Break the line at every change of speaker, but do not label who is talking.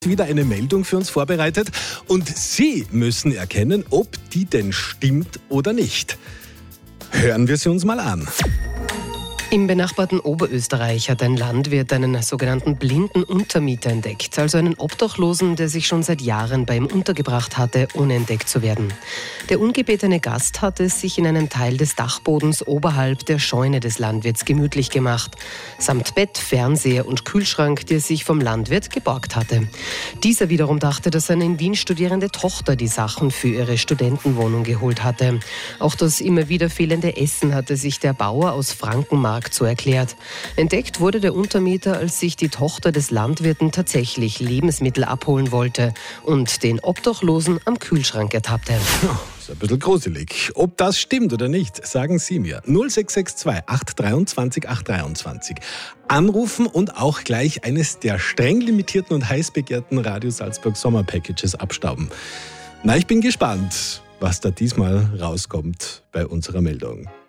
Wieder eine Meldung für uns vorbereitet und Sie müssen erkennen, ob die denn stimmt oder nicht. Hören wir sie uns mal an.
Im benachbarten Oberösterreich hat ein Landwirt einen sogenannten blinden Untermieter entdeckt, also einen Obdachlosen, der sich schon seit Jahren bei ihm untergebracht hatte, ohne entdeckt zu werden. Der ungebetene Gast hatte es sich in einem Teil des Dachbodens oberhalb der Scheune des Landwirts gemütlich gemacht, samt Bett, Fernseher und Kühlschrank, die er sich vom Landwirt geborgt hatte. Dieser wiederum dachte, dass seine in Wien studierende Tochter die Sachen für ihre Studentenwohnung geholt hatte. Auch das immer wieder fehlende Essen hatte sich der Bauer aus Frankenmark so erklärt. Entdeckt wurde der Untermieter, als sich die Tochter des Landwirten tatsächlich Lebensmittel abholen wollte und den Obdachlosen am Kühlschrank ertappte.
Ist ein bisschen gruselig. Ob das stimmt oder nicht, sagen Sie mir. 0662 823 823. Anrufen und auch gleich eines der streng limitierten und heiß begehrten Radio Salzburg Sommerpackages abstauben. Na, ich bin gespannt, was da diesmal rauskommt bei unserer Meldung.